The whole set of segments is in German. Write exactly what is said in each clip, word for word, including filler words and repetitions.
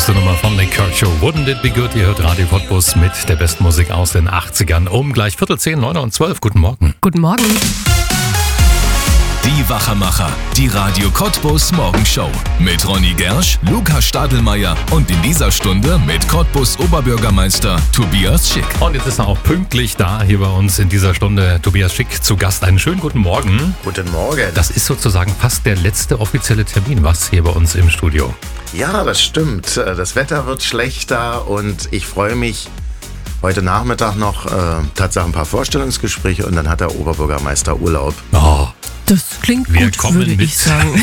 neueste Nummer von Nick Kershaw. Wouldn't it be good? Ihr hört Radio Cottbus mit der besten Musik aus den achtzigern um gleich Viertel zehn, neun und zwölf. Guten Morgen. Guten Morgen. Die Wachermacher, die Radio Cottbus Morgenshow. Mit Ronny Gersch, Lukas Stadelmeier und in dieser Stunde mit Cottbus Oberbürgermeister Tobias Schick. Und jetzt ist er auch pünktlich da hier bei uns in dieser Stunde. Tobias Schick zu Gast. Einen schönen guten Morgen. Guten Morgen. Das ist sozusagen fast der letzte offizielle Termin, was hier bei uns im Studio. Ja, das stimmt. Das Wetter wird schlechter und ich freue mich. Heute Nachmittag noch äh, tatsächlich ein paar Vorstellungsgespräche und dann hat der Oberbürgermeister Urlaub. Oh. Das klingt Wir gut, kommen würde mit. ich sagen.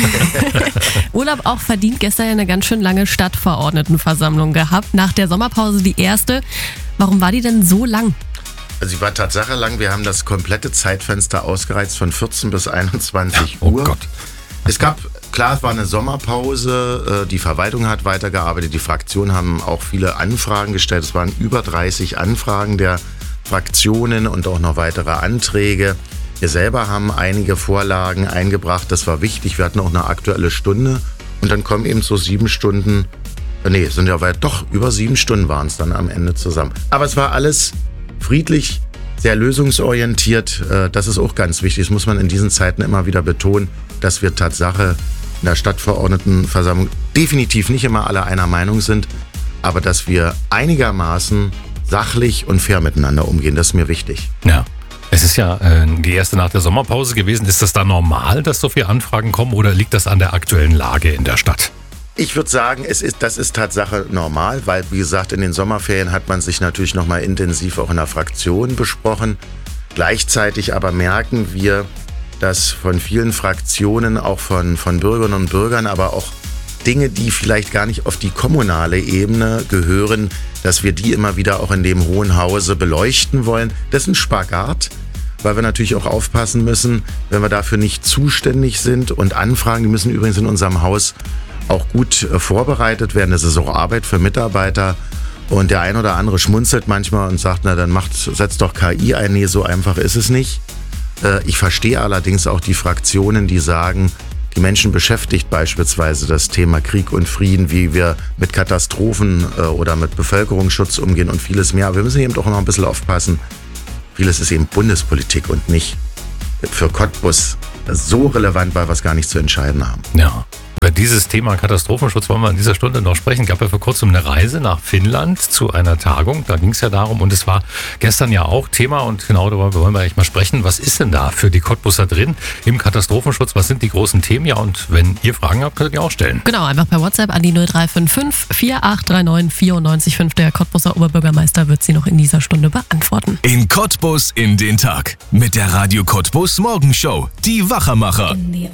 Urlaub auch verdient. Gestern ja eine ganz schön lange Stadtverordnetenversammlung gehabt. Nach der Sommerpause die erste. Warum war die denn so lang? Also sie war tatsächlich lang. Wir haben das komplette Zeitfenster ausgereizt von vierzehn bis einundzwanzig Ja, oh Uhr. Gott. Es gab, klar, es war eine Sommerpause. Die Verwaltung hat weitergearbeitet. Die Fraktionen haben auch viele Anfragen gestellt. Es waren über dreißig Anfragen der Fraktionen und auch noch weitere Anträge. Wir selber haben einige Vorlagen eingebracht, das war wichtig, wir hatten auch eine aktuelle Stunde und dann kommen eben so sieben Stunden, nee, sind ja weit, doch, über sieben Stunden waren es dann am Ende zusammen. Aber es war alles friedlich, sehr lösungsorientiert, das ist auch ganz wichtig, das muss man in diesen Zeiten immer wieder betonen, dass wir Tatsache in der Stadtverordnetenversammlung definitiv nicht immer alle einer Meinung sind, aber dass wir einigermaßen sachlich und fair miteinander umgehen, das ist mir wichtig. Ja. Es ist ja äh, die erste nach der Sommerpause gewesen. Ist das da normal, dass so viele Anfragen kommen oder liegt das an der aktuellen Lage in der Stadt? Ich würde sagen, es ist, das ist Tatsache normal, weil, wie gesagt, in den Sommerferien hat man sich natürlich nochmal intensiv auch in der Fraktion besprochen. Gleichzeitig aber merken wir, dass von vielen Fraktionen, auch von, von Bürgerinnen und Bürgern, aber auch Dinge, die vielleicht gar nicht auf die kommunale Ebene gehören, dass wir die immer wieder auch in dem Hohen Hause beleuchten wollen. Das ist ein Spagat, weil wir natürlich auch aufpassen müssen, wenn wir dafür nicht zuständig sind und Anfragen, die müssen übrigens in unserem Haus auch gut vorbereitet werden. Das ist auch Arbeit für Mitarbeiter. Und der ein oder andere schmunzelt manchmal und sagt, na dann macht, setzt doch K I ein. Nee, so einfach ist es nicht. Ich verstehe allerdings auch die Fraktionen, die sagen, die Menschen beschäftigt beispielsweise das Thema Krieg und Frieden, wie wir mit Katastrophen äh, oder mit Bevölkerungsschutz umgehen und vieles mehr. Aber wir müssen eben doch noch ein bisschen aufpassen. Vieles ist eben Bundespolitik und nicht für Cottbus so relevant, weil wir es gar nicht zu entscheiden haben. Ja. Über dieses Thema Katastrophenschutz wollen wir in dieser Stunde noch sprechen. Es gab ja vor kurzem eine Reise nach Finnland zu einer Tagung. Da ging es ja darum und es war gestern ja auch Thema und genau darüber wollen wir eigentlich mal sprechen. Was ist denn da für die Cottbuser drin im Katastrophenschutz? Was sind die großen Themen? Ja, und wenn ihr Fragen habt, könnt ihr auch stellen. Genau, einfach per WhatsApp an die null drei fünf fünf, vier acht drei neun, vier neun fünf. Der Cottbuser Oberbürgermeister wird sie noch in dieser Stunde beantworten. In Cottbus in den Tag mit der Radio Cottbus Morgenshow. Die Wachermacher.